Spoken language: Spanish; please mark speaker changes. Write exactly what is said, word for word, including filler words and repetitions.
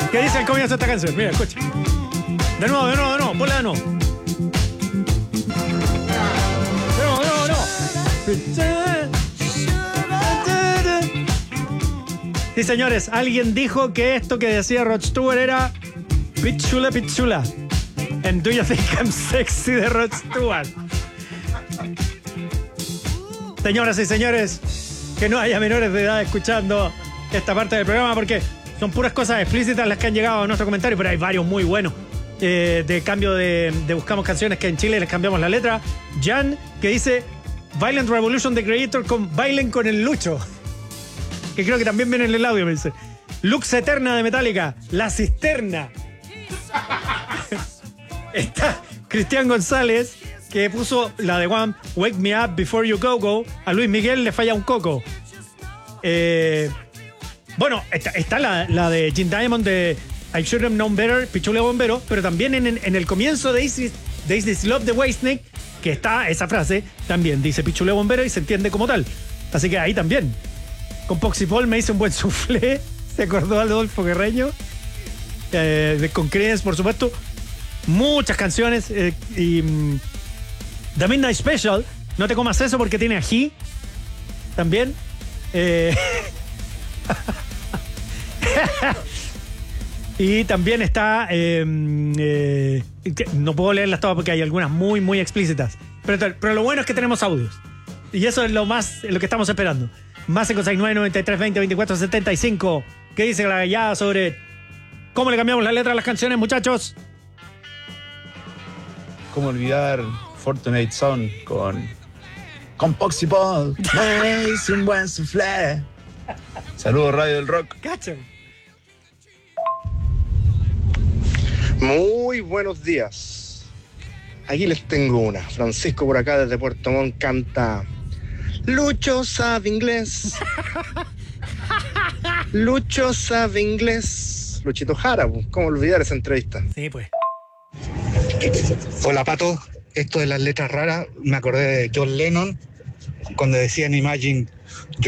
Speaker 1: ¿Qué dice el comienzo de esta canción? Mira, escucha. De nuevo, de nuevo, de nuevo. Ponle de nuevo. De nuevo, de nuevo, de nuevo. Sí, señores, alguien dijo que esto que decía Rod Stewart era Pichula, Pichula. And Do You Think I'm Sexy de Rod Stewart. Señoras y señores, que no haya menores de edad escuchando esta parte del programa porque son puras cosas explícitas las que han llegado a nuestro comentario, pero hay varios muy buenos. Eh, de cambio de, de buscamos canciones que en Chile les cambiamos la letra. Jan, que dice Violent Revolution The Creator con Bailen con el Lucho, que creo que también viene en el audio, me dice. Lux Eterna de Metallica, La Cisterna. Está Cristian González, que puso la de One, Wake Me Up Before You Go Go. A Luis Miguel le falla un coco. Eh, bueno, está, está la, la de Jim Diamond de I Should Have Known Better, Pichule Bombero, pero también en, en el comienzo de Is This Love the Whitesnake, que está esa frase, también dice Pichule Bombero y se entiende como tal. Así que ahí también. Con Poxy Paul me hice un buen soufflé. Se acordó Adolfo Guerreño. Eh, de, con Creedence, por supuesto. Muchas canciones. Eh, y um, The Midnight Special. No te comas eso porque tiene ají. También. Eh, y también está. Eh, eh, no puedo leerlas todas porque hay algunas muy, muy explícitas. Pero, pero lo bueno es que tenemos audios. Y eso es lo más, lo que estamos esperando. Más cinco seis nueve, noventa y tres, veinte, veinticuatro, setenta y cinco. ¿Qué dice la gallada sobre cómo le cambiamos la letra a las canciones, muchachos?
Speaker 2: ¿Cómo olvidar Fortunate Son con con Poxy Paul? Me hice un buen soufflé. Saludos, Radio del Rock.
Speaker 1: Cacho.
Speaker 3: Muy buenos días. Aquí les tengo una. Francisco por acá desde Puerto Montt canta Lucho sabe inglés. Lucho sabe inglés. Luchito Jara, ¿cómo olvidar esa entrevista?
Speaker 1: Sí, pues.
Speaker 4: Hola, Pato. Esto de las letras raras, me acordé de John Lennon cuando decía en Imagine